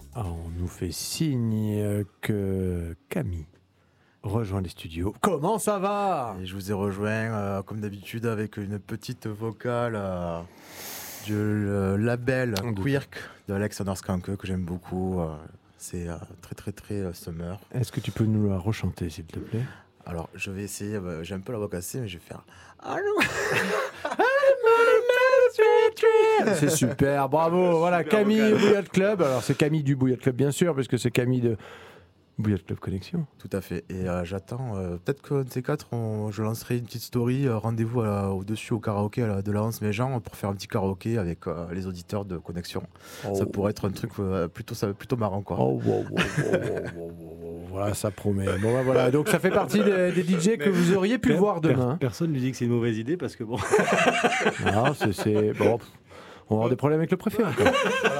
On nous fait signe que Camille rejoint les studios. Comment ça va ? Et je vous ai rejoint, comme d'habitude, avec une petite vocale du label Quirk de Alexander Skanke que j'aime beaucoup. C'est très summer. Est-ce que tu peux nous la rechanter, s'il te plaît ? Alors, je vais essayer. J'ai un peu la voix cassée, mais je vais faire. C'est super, bravo. Voilà, Super Camille vocal. Bouillotte Club. Alors, c'est Camille du Bouillotte Club, bien sûr, puisque c'est Camille de Bouillotte Club Connexion. Tout à fait. Et j'attends. Peut-être qu'un de ces quatre, je lancerai une petite story. Rendez-vous au-dessus au karaoké de la Hanse Méjean pour faire un petit karaoké avec les auditeurs de Connexion. Oh. Ça pourrait être un truc plutôt marrant, quoi. Oh, wow. Voilà, ça promet. Bon, bah, voilà. Donc, ça fait partie des DJ que vous auriez pu voir demain. Personne ne lui dit que c'est une mauvaise idée parce que bon. Non, c'est bon. On va avoir des problèmes avec le préfet encore.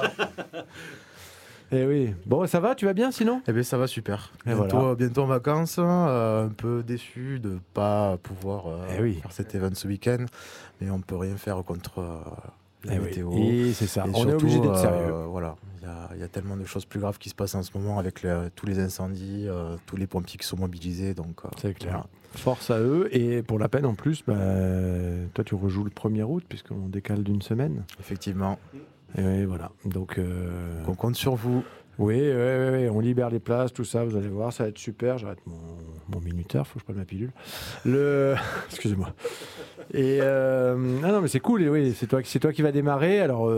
Eh oui. Bon, ça va, tu vas bien sinon ? Eh bien, ça va super. Et voilà. Bientôt en vacances. Un peu déçu de ne pas pouvoir faire cet event ce week-end. Mais on ne peut rien faire contre la météo. Et c'est ça. Et On surtout, est obligé d'être sérieux. Voilà. Il y a tellement de choses plus graves qui se passent en ce moment avec tous les incendies, tous les pompiers qui sont mobilisés. Donc, C'est clair. voilà. Force à eux. Et pour la peine, en plus, toi, tu rejoues le 1er août, puisqu'on décale d'une semaine. Effectivement. Et oui, voilà. Donc, On compte sur vous. oui, on libère les places, tout ça, vous allez voir, ça va être super. J'arrête mon minuteur, faut que je prenne ma pilule. Excusez-moi. Et non, mais c'est cool, et oui, c'est toi qui va démarrer. Alors,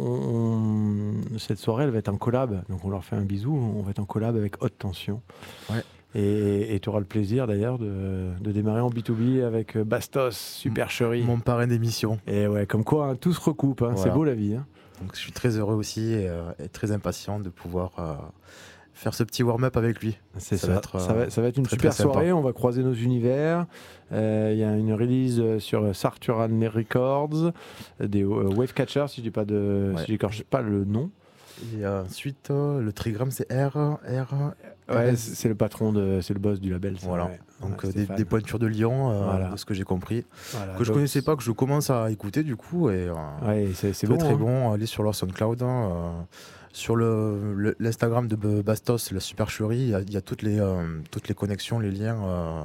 cette soirée, elle va être en collab, donc on leur fait un bisou. On va être en collab avec Haute Tension. Ouais. Et tu auras le plaisir d'ailleurs de démarrer en B2B avec Bastos, Supercherie. Mon parrain d'émission. Et ouais, comme quoi, hein, tout se recoupe, hein, Voilà. c'est beau la vie. Hein. Donc je suis très heureux aussi et très impatient de pouvoir faire ce petit warm-up avec lui. C'est Ça ça. va être, Ça va être une très, super très sympa. soirée. On va croiser nos univers. Il y a une release sur Sarturan Records, des Wavecatcher, si je dis pas Ouais. si j'écorche pas le nom. Et ensuite, le trigramme, c'est R. Ouais, c'est le patron c'est le boss du label. Ça, Voilà. ouais. Donc Ouais, des pointures de Lyon, Voilà. de ce que j'ai compris. Voilà, Que je donc, connaissais pas, que je commence à écouter du coup. Et Ouais, c'est bon, bon. très hein. bon. Allez sur leur SoundCloud. Sur l'Instagram de Bastos, la Supercherie, il y a toutes les connexions, les liens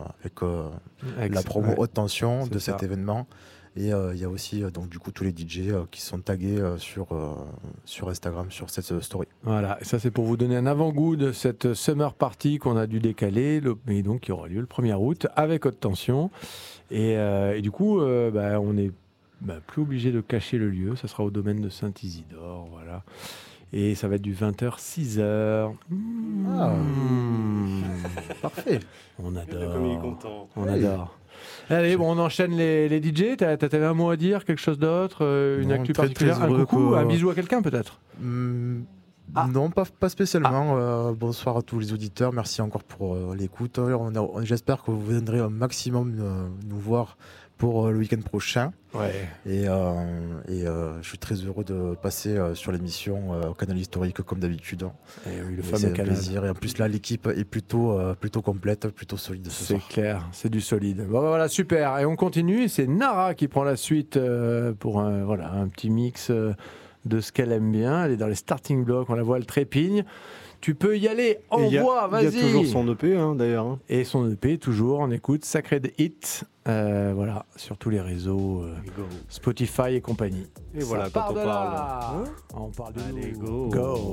avec la promo haute tension c'est de ça. cet événement. Et il y a aussi donc du coup tous les DJ qui sont tagués sur Instagram sur cette story. Voilà, et ça c'est pour vous donner un avant-goût de cette summer party qu'on a dû décaler, mais donc qui aura lieu le 1er août avec Haute Tension. Et du coup, on n'est plus obligé de cacher le lieu, ça sera au domaine de Saint-Isidore, voilà. Et ça va être du 20h, 6h. Parfait. On adore. Comme il est content. On adore. Allez, bon, on enchaîne les DJ. T'avais un mot à dire, quelque chose d'autre, une Non, actu très, particulière, très un heureux coucou, que- un bisou à quelqu'un peut-être. Non, pas spécialement. Bonsoir à tous les auditeurs. Merci encore pour l'écoute. J'espère que vous viendrez un maximum nous voir pour le week-end prochain. Ouais. Et je suis très heureux de passer sur l'émission au Canal Historique comme d'habitude. Et oui, le Et fameux c'est un canal. plaisir. Et en plus là, l'équipe est plutôt complète, plutôt solide ce C'est soir. clair, c'est du solide. Bon, voilà, super. Et on continue. Et c'est Nara qui prend la suite pour un petit mix de ce qu'elle aime bien. Elle est dans les starting blocks. On la voit, elle trépigne. Tu peux y aller. Envoie, Il y a vas-y. toujours son EP d'ailleurs. Hein. Et son EP, toujours, on écoute Sacred Hit. Voilà, sur tous les réseaux, Spotify et compagnie. Et voilà, Ça quand part on de parle. là. On parle de Allez, nous. go.